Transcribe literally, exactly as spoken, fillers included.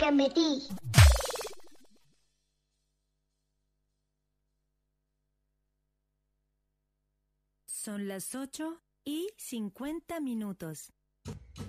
que metí. Son las ocho y cincuenta minutos.